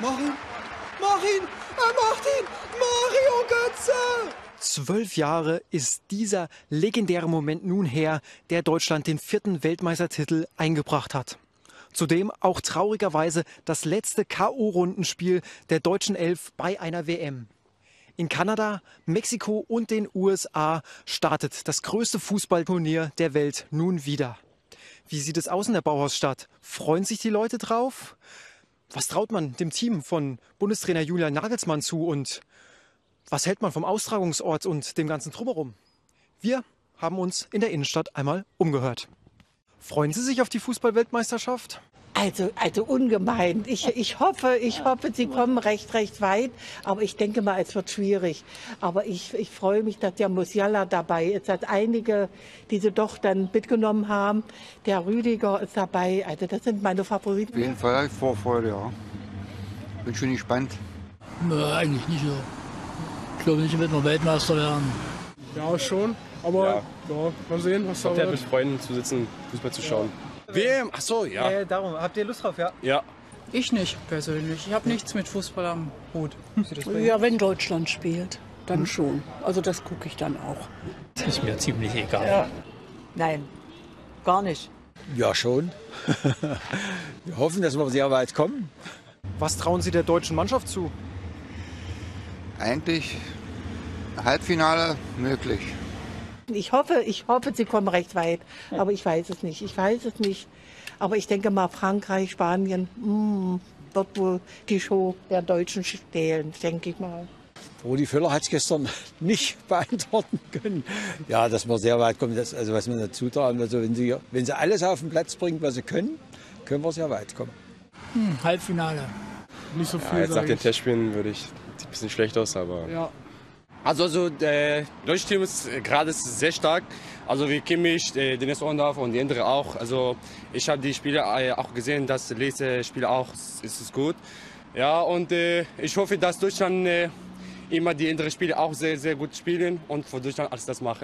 Mach ihn! Er macht ihn! Mario Götze! 12 Jahre ist dieser legendäre Moment nun her, der Deutschland den 4. Weltmeistertitel eingebracht hat. Zudem auch traurigerweise das letzte K.O.-Rundenspiel der deutschen Elf bei einer WM. In Kanada, Mexiko und den USA startet das größte Fußballturnier der Welt nun wieder. Wie sieht es aus in der Bauhausstadt? Freuen sich die Leute drauf? Was traut man dem Team von Bundestrainer Julian Nagelsmann zu und was hält man vom Austragungsort und dem ganzen Drumherum? Wir haben uns in der Innenstadt einmal umgehört. Freuen Sie sich auf die Fußball-Weltmeisterschaft? Also ungemein. Ich hoffe, sie kommen recht weit. Aber ich denke mal, es wird schwierig. Aber ich freue mich, dass der Musiala dabei ist. Dass einige, die sie doch dann mitgenommen haben. Der Rüdiger ist dabei. Also das sind meine Favoriten. Auf jeden Fall Vorfreude, ja. Bin schon gespannt. Nö, eigentlich nicht so. Ich glaube nicht, wir werden Weltmeister werden. Ja, schon. Aber ja, mal sehen, was da wird. Mit Freunden zu sitzen, Fußball zu schauen. WM, ach so, ja. Darum, habt ihr Lust drauf, ja? Ja. Ich nicht persönlich. Ich habe nichts mit Fußball am Hut. Ja, wenn Deutschland spielt, dann schon. Also das gucke ich dann auch. Das ist mir ziemlich egal. Ja. Nein, gar nicht. Ja, schon. Wir hoffen, dass wir sehr weit kommen. Was trauen Sie der deutschen Mannschaft zu? Eigentlich Halbfinale möglich. Ich hoffe, sie kommen recht weit. Aber ich weiß es nicht. Aber ich denke mal, Frankreich, Spanien, wird wohl die Show der Deutschen stehlen, denke ich mal. Rudi Völler hat es gestern nicht beantworten können. Ja, dass wir sehr weit kommen, also was wir dazu trauen. Also wenn sie alles auf den Platz bringen, was sie können wir sehr weit kommen. Halbfinale. Nicht so viel. Ja, jetzt nach den Testspielen sieht ein bisschen schlecht aus, aber. Ja. Also das deutsche Team ist gerade sehr stark. Also wie Kimmich, Dennis Ondorf und die anderen auch. Also ich habe die Spiele auch gesehen, das letzte Spiel auch ist gut. Ja, und ich hoffe, dass Deutschland immer die anderen Spiele auch sehr gut spielen und für Deutschland alles das machen.